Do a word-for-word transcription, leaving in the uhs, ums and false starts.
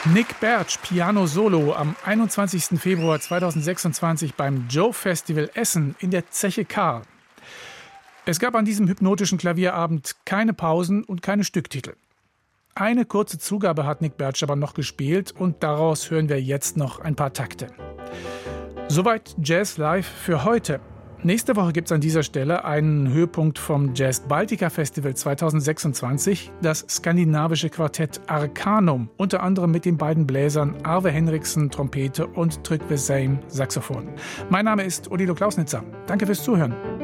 Nick Bertsch, Piano Solo am einundzwanzigsten Februar zweitausendsechsundzwanzig beim Joe Festival Essen in der Zeche K. Es gab an diesem hypnotischen Klavierabend keine Pausen und keine Stücktitel. Eine kurze Zugabe hat Nick Bertsch aber noch gespielt und daraus hören wir jetzt noch ein paar Takte. Soweit Jazz Live für heute. Nächste Woche gibt es an dieser Stelle einen Höhepunkt vom Jazz Baltica Festival zweitausendsechsundzwanzig, das skandinavische Quartett Arcanum, unter anderem mit den beiden Bläsern Arve Henriksen, Trompete und Trygve Seim, Saxophon. Mein Name ist Odilo Klausnitzer. Danke fürs Zuhören.